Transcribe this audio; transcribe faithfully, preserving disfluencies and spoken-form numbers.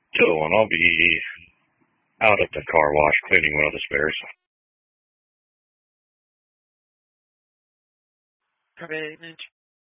Dylan, I'll be out at the car wash cleaning one of the spares. Private maintenance.